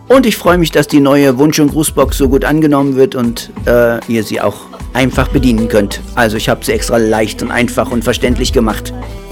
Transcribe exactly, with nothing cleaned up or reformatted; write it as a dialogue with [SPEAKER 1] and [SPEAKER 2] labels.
[SPEAKER 1] Und ich freue mich, dass die neue Wunsch- und Grußbox so gut angenommen wird und äh, ihr sie auch einfach bedienen könnt. Also ich habe sie extra leicht und einfach und verständlich gemacht.